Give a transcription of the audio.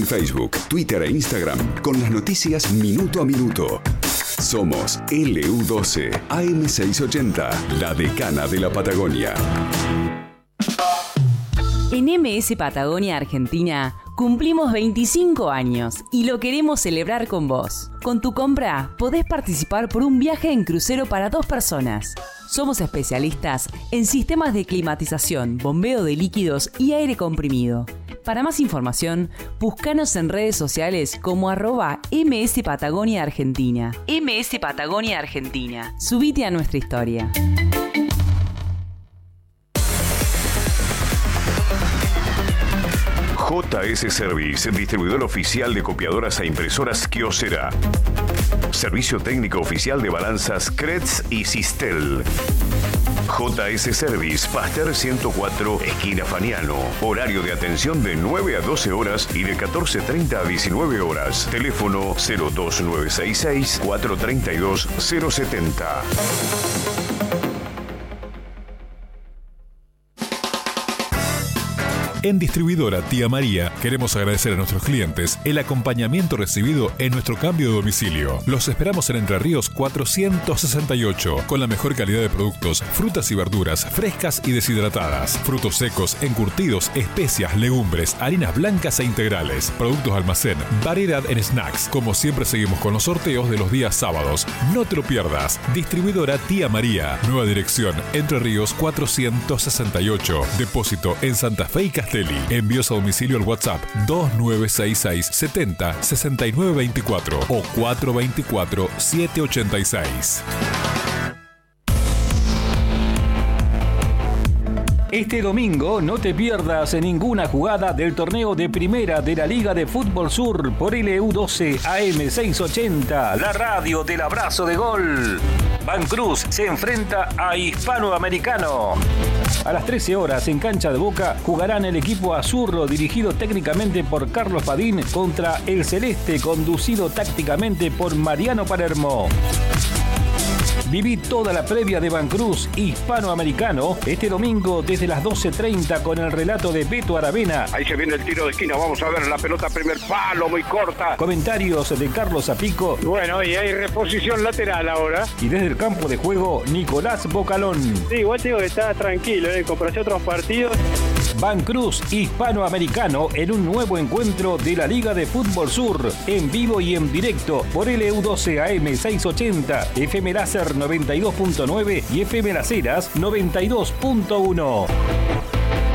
Facebook, Twitter e Instagram con las noticias minuto a minuto. Somos LU12 AM680, la decana de la Patagonia. En MS Patagonia Argentina cumplimos 25 años y lo queremos celebrar con vos. Con tu compra podés participar por un viaje en crucero para 2 personas. Somos especialistas en sistemas de climatización, bombeo de líquidos y aire comprimido. Para más información, búscanos en redes sociales como @MS Patagonia Argentina. MS Patagonia Argentina. Subite a nuestra historia. JS Service, distribuidor oficial de copiadoras e impresoras Kyocera. Servicio técnico oficial de balanzas Kretz y Sistel. JS Service, Pasteur 104, esquina Faniano. Horario de atención de 9 a 12 horas y de 14:30 a 19 horas. Teléfono 02966 432 070. En Distribuidora Tía María queremos agradecer a nuestros clientes el acompañamiento recibido en nuestro cambio de domicilio. Los esperamos en Entre Ríos 468 con la mejor calidad de productos, frutas y verduras frescas y deshidratadas, frutos secos, encurtidos, especias, legumbres, harinas blancas e integrales, productos almacén, variedad en snacks. Como siempre seguimos con los sorteos de los días sábados. No te lo pierdas. Distribuidora Tía María. Nueva dirección Entre Ríos 468. Depósito en Santa Fe y Castelli. Envíos a domicilio al WhatsApp 2966 70 6924 o 424 786. Este domingo no te pierdas ninguna jugada del torneo de primera de la Liga de Fútbol Sur por LU12 AM680, la radio del abrazo de gol. Vancruz se enfrenta a Hispanoamericano. A las 13 horas en Cancha de Boca jugarán el equipo Azurro dirigido técnicamente por Carlos Padín contra el Celeste conducido tácticamente por Mariano Palermo. Viví toda la previa de Vancruz Hispanoamericano este domingo desde las 12:30 con el relato de Beto Aravena. Ahí se viene el tiro de esquina, vamos a ver la pelota primer palo, muy corta. Comentarios de Carlos Zapico. Bueno, y hay reposición lateral ahora. Y desde el campo de juego, Nicolás Bocalón. Sí, igual te digo que está tranquilo, comparación a otros partidos. Vancruz Hispanoamericano en un nuevo encuentro de la Liga de Fútbol Sur, en vivo y en directo por LU12 AM680, FM Láser 92.9 y FM Las Heras 92.1.